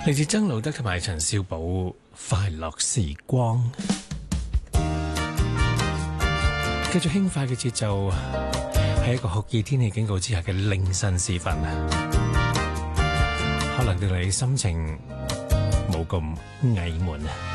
嚟自曾路德同埋陳少寶《快樂時光》，繼續輕快嘅節奏，喺一個酷熱天氣警告之下嘅凌晨時分，可能對你心情冇咁翳悶。